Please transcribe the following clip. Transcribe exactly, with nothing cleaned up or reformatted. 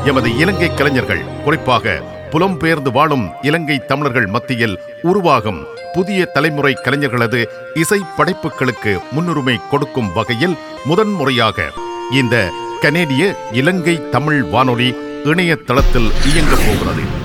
எமது இலங்கை கலைஞர்கள், குறிப்பாக புலம்பெயர்ந்து வாழும் இலங்கை தமிழர்கள் மத்தியில் உருவாகும் புதிய தலைமுறை கலைஞர்களது இசை படைப்புகளுக்கு முன்னுரிமை கொடுக்கும் வகையில் முதன்முறையாக இந்த கனேடிய இலங்கை தமிழ் வானொலி இணையதளத்தில் இயங்கப் போகிறது.